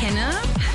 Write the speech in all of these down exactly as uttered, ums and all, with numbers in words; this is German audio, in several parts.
kenne.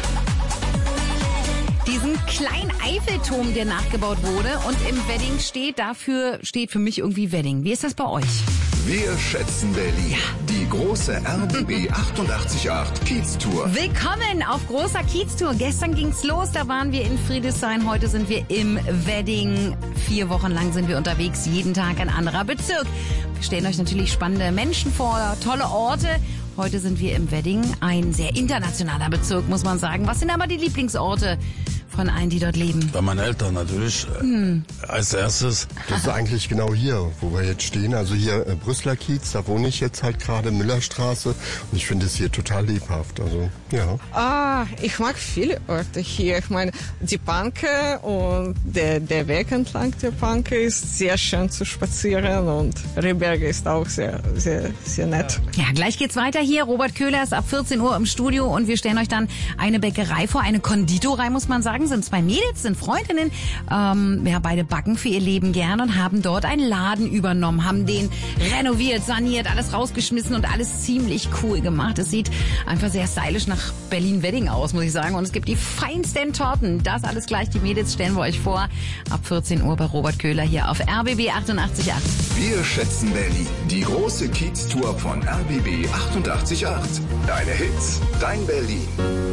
Diesen kleinen Eiffelturm, der nachgebaut wurde und im Wedding steht, dafür steht für mich irgendwie Wedding. Wie ist das bei euch? Wir schätzen Berlin. Ja. Die große R B B achtundachtzig Komma acht Kiez-Tour. Willkommen auf großer Kiez-Tour. Gestern ging's los, da waren wir in Friedrichshain, heute sind wir im Wedding. Vier Wochen lang sind wir unterwegs, jeden Tag ein anderer Bezirk. Wir stellen euch natürlich spannende Menschen vor, tolle Orte. Heute sind wir im Wedding, ein sehr internationaler Bezirk, muss man sagen. Was sind aber die Lieblingsorte von allen, die dort leben? Bei meinen Eltern natürlich. Hm. Als erstes. Das ist eigentlich genau hier, wo wir jetzt stehen. Also hier äh, Brüsseler Kiez, da wohne ich jetzt halt gerade, Müllerstraße. Und ich finde es hier total lebhaft. Also, ja. Ah, ich mag viele Orte hier. Ich meine, die Panke und der, der Weg entlang der Panke ist sehr schön zu spazieren. Und Rehberge ist auch sehr, sehr, sehr nett. Ja, gleich geht's weiter hier. Robert Köhler ist ab vierzehn Uhr im Studio und wir stellen euch dann eine Bäckerei vor, eine Konditorei, muss man sagen. Sind zwei Mädels, sind Freundinnen, ähm, ja, beide backen für ihr Leben gern und haben dort einen Laden übernommen, haben den renoviert, saniert, alles rausgeschmissen und alles ziemlich cool gemacht. Es sieht einfach sehr stylisch nach Berlin-Wedding aus, muss ich sagen. Und es gibt die feinsten Torten. Das alles gleich, die Mädels stellen wir euch vor. Ab vierzehn Uhr bei Robert Köhler hier auf R B B achtundachtzig Komma acht. Wir schätzen Berlin. Die große Kiez-Tour von R B B achtundachtzig Komma acht. Deine Hits, dein Berlin.